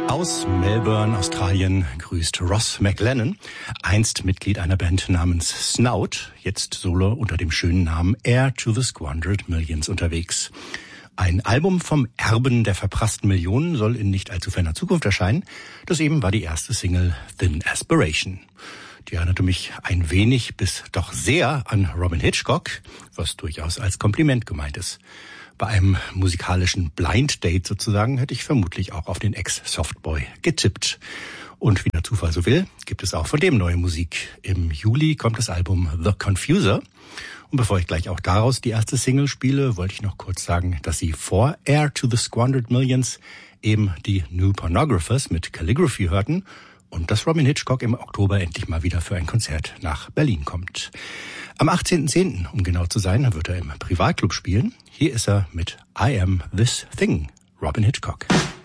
Aus Melbourne, Australien, grüßt Ross McLennan, einst Mitglied einer Band namens Snout, jetzt solo unter dem schönen Namen Heir to the Squandered Millions unterwegs. Ein Album vom Erben der verprassten Millionen soll in nicht allzu ferner Zukunft erscheinen. Das eben war die erste Single Thin Aspiration. Die erinnerte mich ein wenig bis doch sehr an Robyn Hitchcock, was durchaus als Kompliment gemeint ist. Bei einem musikalischen Blind Date sozusagen hätte ich vermutlich auch auf den Ex-Softboy getippt. Und wie der Zufall so will, gibt es auch von dem neue Musik. Im Juli kommt das Album The Confuser. Und bevor ich gleich auch daraus die erste Single spiele, wollte ich noch kurz sagen, dass Sie vor Heir to the Squandered Millions eben die New Pornographers mit Calligraphy hörten und dass Robyn Hitchcock im Oktober endlich mal wieder für ein Konzert nach Berlin kommt. Am 18.10., um genau zu sein, wird er im Privatclub spielen. Hier ist er mit I Am This Thing, Robyn Hitchcock.